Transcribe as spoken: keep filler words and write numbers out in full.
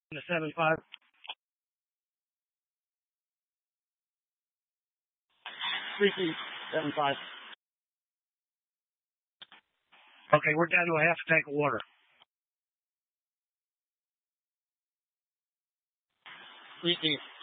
The seven five. Three feet, seven five. Okay, we're down to a half a tank of water. Three feet.